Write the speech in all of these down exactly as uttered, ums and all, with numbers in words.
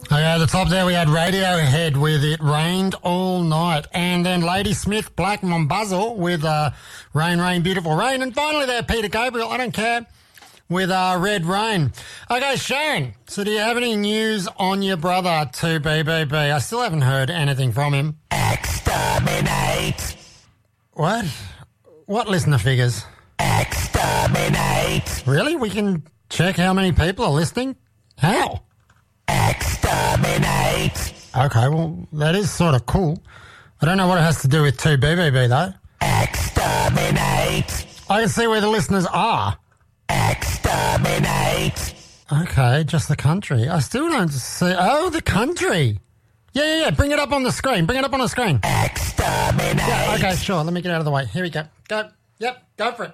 Okay, at the top there we had Radiohead with It Rained All Night. And then Ladysmith, Black Mambazo with uh, Rain, Rain, Beautiful Rain. And finally there, Peter Gabriel, I Don't Care, with uh, Red Rain. Okay, Sharon, so do you have any news on your brother two B B B? I still haven't heard anything from him. Exterminate. What? What listener figures? Exterminate. Really? We can check how many people are listening? How? Exterminate. Okay, well, that is sort of cool. I don't know what it has to do with two B B B, though. Exterminate. I can see where the listeners are. Exterminate. Okay, just the country. I still don't see... Oh, the country. Yeah, yeah, yeah. Bring it up on the screen. Bring it up on the screen. Exterminate. Yeah, okay, sure. Let me get out of the way. Here we go. Go. Yep, go for it.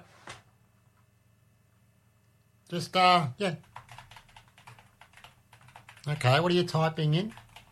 Just, uh, yeah. Okay, what are you typing in?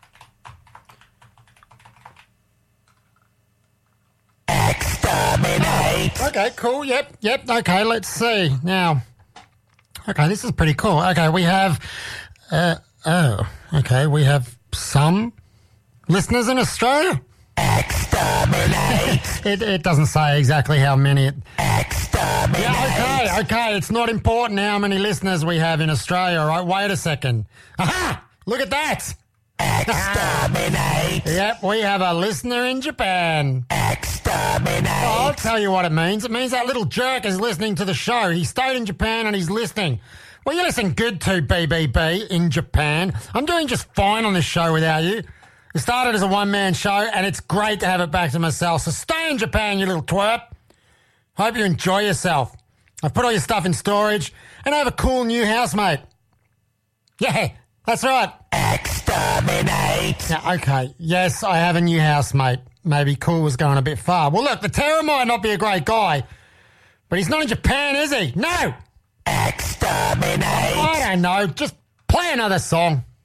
Exterminate. Oh, okay, cool. Yep, yep. Okay, let's see. Now, okay, this is pretty cool. Okay, we have, uh, oh, okay, we have some listeners in Australia. Exterminate. it, it doesn't say exactly how many. It, Exterminate. yeah, okay, okay. It's not important how many listeners we have in Australia, all right? Wait a second. Aha! Look at that. Exterminate. Yep, we have a listener in Japan. Exterminate. Oh, I'll tell you what it means. It means that little jerk is listening to the show. He stayed in Japan and he's listening. Well, you listen good to B B B in Japan. I'm doing just fine on this show without you. It started as a one-man show, and it's great to have it back to myself. So stay in Japan, you little twerp. Hope you enjoy yourself. I've put all your stuff in storage, and I have a cool new housemate. Yeah, that's right. Exterminate. Yeah, okay. Yes, I have a new housemate. Maybe cool was going a bit far. Well, look, the Terror might not be a great guy, but he's not in Japan, is he? No. Exterminate. I don't know. Just play another song.